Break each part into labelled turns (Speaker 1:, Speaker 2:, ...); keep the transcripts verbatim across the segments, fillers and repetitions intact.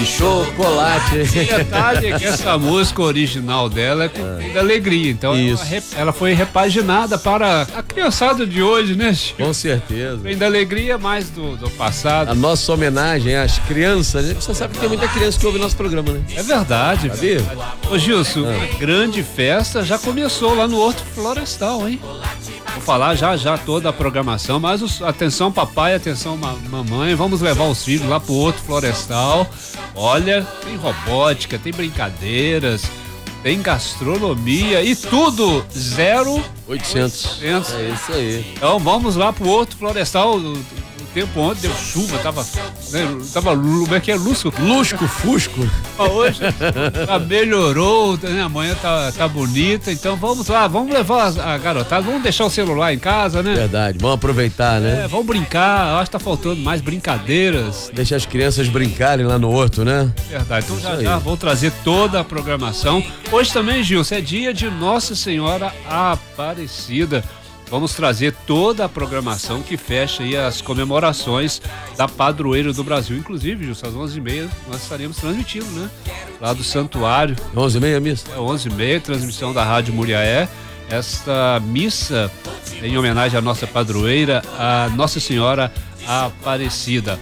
Speaker 1: de chocolate.
Speaker 2: O detalhe é que essa música original dela é com da alegria, então ela, ela foi repaginada para a criançada de hoje, né, Chico?
Speaker 1: Com certeza.
Speaker 2: Vem da alegria mais do, do passado.
Speaker 1: A nossa homenagem às crianças, você sabe que tem muita criança que ouve nosso programa, né?
Speaker 2: É verdade.
Speaker 1: Sabia?
Speaker 2: Ô Gilson,
Speaker 1: Ah.
Speaker 2: uma grande festa já começou lá no Horto Florestal, hein? Vou falar já já toda a programação, mas os, atenção papai, atenção ma- mamãe, vamos levar os filhos lá pro Horto Florestal. Olha, tem robótica, tem brincadeiras, tem gastronomia e tudo zero
Speaker 1: oitocentos.
Speaker 2: É
Speaker 1: isso aí.
Speaker 2: Então vamos lá pro Horto Florestal. O tempo ontem deu chuva, tava, né, tava, como é que é, lusco?
Speaker 1: Lusco, fusco.
Speaker 2: Mas hoje já melhorou, né? Amanhã tá, tá bonita, então vamos lá, vamos levar a, a garotada, vamos deixar o celular em casa, né?
Speaker 1: Verdade, vamos aproveitar, né?
Speaker 2: É, vamos brincar, eu acho que tá faltando mais brincadeiras.
Speaker 1: Deixa as crianças brincarem lá no horto, né?
Speaker 2: Verdade, então
Speaker 1: Isso
Speaker 2: já
Speaker 1: aí.
Speaker 2: já vou trazer toda a programação. Hoje também, Gilson, é dia de Nossa Senhora Aparecida. Vamos trazer toda a programação que fecha aí as comemorações da Padroeira do Brasil. Inclusive, Gilson, às onze e meia nós estaremos transmitindo, né? Lá do Santuário.
Speaker 1: onze e meia, missa?
Speaker 2: É onze e meia, transmissão da Rádio Muriaé. Esta missa em homenagem à nossa padroeira, a Nossa Senhora Aparecida.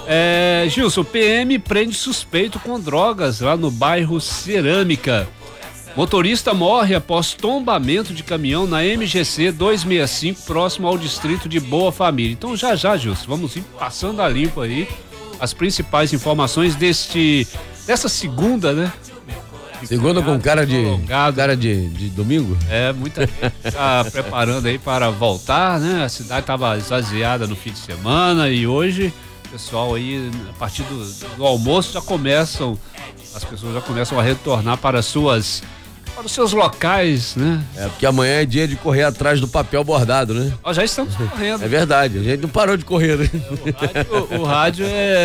Speaker 2: É, Gilson, P M prende suspeito com drogas lá no bairro Cerâmica. Motorista morre após tombamento de caminhão na M G C duzentos e sessenta e cinco, próximo ao distrito de Boa Família. Então já já, Gilson, vamos ir passando a limpo aí as principais informações deste, dessa segunda, né?
Speaker 1: Segunda com cara de,
Speaker 2: prolongado.
Speaker 1: cara de, de domingo?
Speaker 2: É, muita gente está preparando aí para voltar, né? A cidade estava esvaziada no fim de semana e hoje o pessoal aí, a partir do, do almoço, já começam, as pessoas já começam a retornar para suas, para os seus locais, né?
Speaker 1: É, porque amanhã é dia de correr atrás do papel bordado, né?
Speaker 2: Nós já estamos correndo.
Speaker 1: É verdade, a gente não parou de correr, né?
Speaker 2: O rádio, o rádio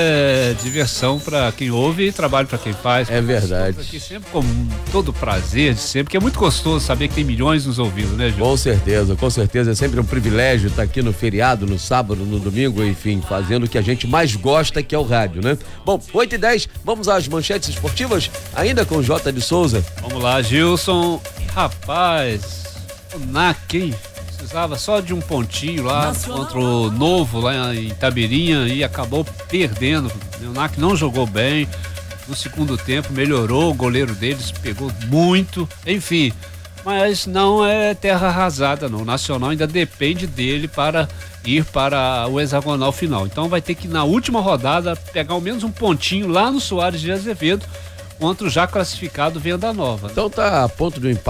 Speaker 2: é diversão para quem ouve e trabalho para quem faz.
Speaker 1: É verdade.
Speaker 2: Aqui sempre com todo prazer de sempre, porque é muito gostoso saber que tem milhões nos ouvindo, né, Gil?
Speaker 1: Com certeza, com certeza. É sempre um privilégio estar aqui no feriado, no sábado, no domingo, enfim, fazendo o que a gente mais gosta, que é o rádio, né? Bom, oito e dez, vamos às manchetes esportivas, ainda com J de Souza.
Speaker 2: Vamos lá, Gilson. Rapaz, o N A C, hein? Precisava só de um pontinho lá contra o Novo, lá em Itabirinha, e acabou perdendo. O N A C não jogou bem. No segundo tempo melhorou, o goleiro deles pegou muito, enfim. Mas não é terra arrasada, não. O Nacional ainda depende dele para ir para o hexagonal final. Então vai ter que, na última rodada, pegar ao menos um pontinho lá no Soares de Azevedo, contra o já classificado Venda Nova.
Speaker 1: Então tá a ponto do empate.